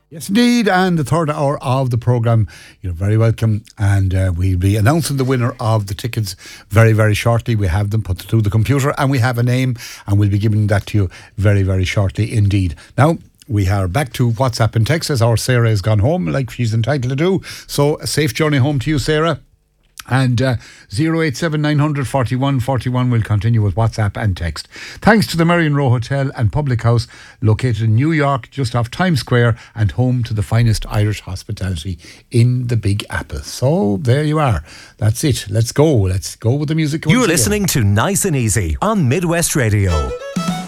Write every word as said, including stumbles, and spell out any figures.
Yes, indeed. And the third hour of the programme, you're very welcome. And uh, we'll be announcing the winner of the tickets very, very shortly. We have them put through the computer and we have a name, and we'll be giving that to you very, very shortly indeed. Now, we are back to WhatsApp and text as our Sarah has gone home like she's entitled to do. So a safe journey home to you, Sarah. And uh, zero eight seven nine hundred forty-one forty-one will continue with WhatsApp and text. Thanks to the Marion Row Hotel and Public House, located in New York, just off Times Square, and home to the finest Irish hospitality in the Big Apple. So there you are. That's it. Let's go. Let's go with the music. You're listening to Nice and Easy on Midwest Radio.